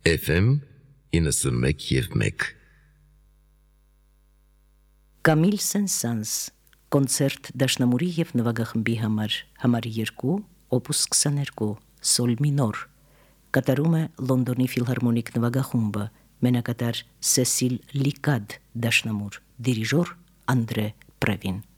FM 91.1 Կամիլ Սեն-Սանս կոնցերտ դաշնամուրի և նվագախմբի համար 2 օպուս 22 սոլ մինոր կատարում է Լոնդոնի ֆիլհարմոնիկ նվագախումբը, մենակատար Սեսիլ Լիկադ դաշնամուր, դիրիժոր Անդրե Պրևին։